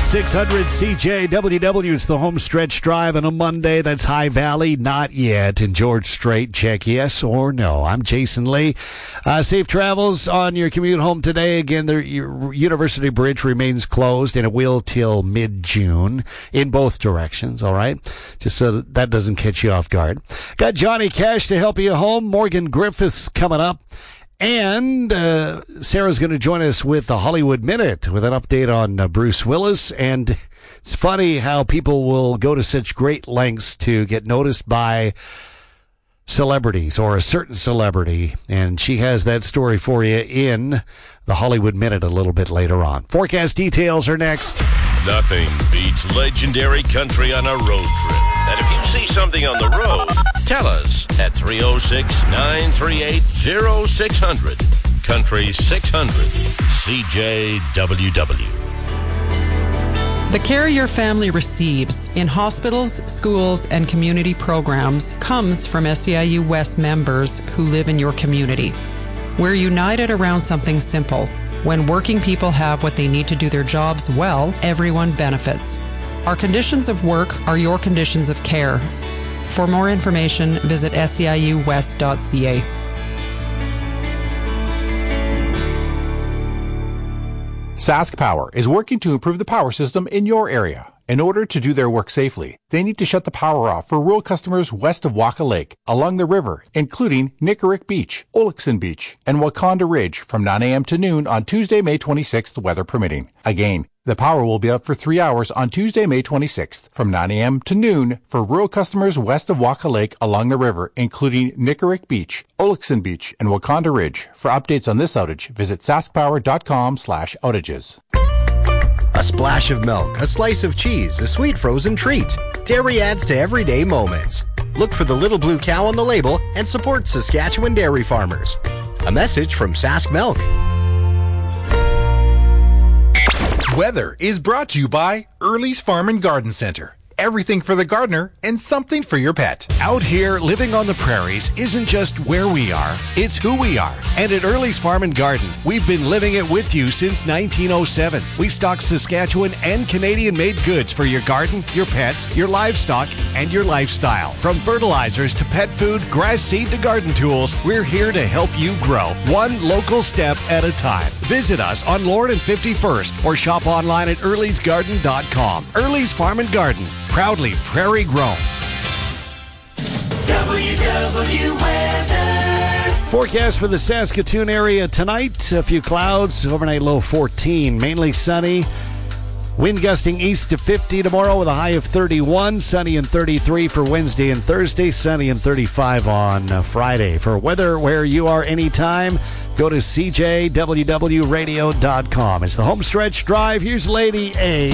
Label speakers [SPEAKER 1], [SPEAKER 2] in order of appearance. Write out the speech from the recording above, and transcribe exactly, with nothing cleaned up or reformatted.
[SPEAKER 1] six hundred C J W W. It's the home stretch drive on a Monday. That's High Valley. Not yet. And George Strait, check yes or no. I'm Jason Lee. Uh, safe travels on your commute home today. Again, the University Bridge remains closed, and it will till mid-June in both directions, all right? Just so that, that doesn't catch you off guard. Got Johnny Cash to help you home. Morgan Griffiths coming up. And uh, Sarah's going to join us with the Hollywood Minute with an update on uh, Bruce Willis. And it's funny how people will go to such great lengths to get noticed by celebrities or a certain celebrity. And she has that story for you in the Hollywood Minute a little bit later on. Forecast details are next.
[SPEAKER 2] Nothing beats legendary country on a road trip. And if you see something on the road, tell us at three oh six, nine three eight, oh six hundred. Country six hundred. C J W W.
[SPEAKER 3] The care your family receives in hospitals, schools, and community programs comes from S E I U West members who live in your community. We're united around something simple. When working people have what they need to do their jobs well, everyone benefits. Our conditions of work are your conditions of care. For more information, visit S E I U west dot C A.
[SPEAKER 4] Sask Power is working to improve the power system in your area. In order to do their work safely, they need to shut the power off for rural customers west of Waka Lake, along the river, including Nickarook Beach, Olixon Beach, and Wakonda Ridge from nine a.m. to noon on Tuesday, May twenty-sixth, weather permitting. Again, the power will be up for three hours on Tuesday, May twenty-sixth, from nine a.m. to noon for rural customers west of Waka Lake along the river, including Nickarook Beach, Olixon Beach, and Wakonda Ridge. For updates on this outage, visit saskpower.com slash outages.
[SPEAKER 5] A splash of milk, a slice of cheese, a sweet frozen treat. Dairy adds to everyday moments. Look for the little blue cow on the label and support Saskatchewan dairy farmers. A message from Sask Milk.
[SPEAKER 6] Weather is brought to you by Early's Farm and Garden Center. Everything for the gardener and something for your pet.
[SPEAKER 1] Out here, living on the prairies isn't just where we are, it's who we are. And at Early's Farm and Garden, we've been living it with you since nineteen oh seven. We stock Saskatchewan and Canadian-made goods for your garden, your pets, your livestock, and your lifestyle. From fertilizers to pet food, grass seed to garden tools, we're here to help you grow, one local step at a time. Visit us on Lord and fifty-first or shop online at earlys garden dot com. Early's Farm and Garden. Proudly prairie grown.
[SPEAKER 7] W W Weather.
[SPEAKER 1] Forecast for the Saskatoon area tonight. A few clouds. Overnight low fourteen. Mainly sunny. Wind gusting east to fifty tomorrow with a high of thirty-one. Sunny and thirty-three for Wednesday and Thursday. Sunny and thirty-five on Friday. For weather where you are anytime, go to C J W W radio dot com. It's the home stretch drive. Here's Lady A.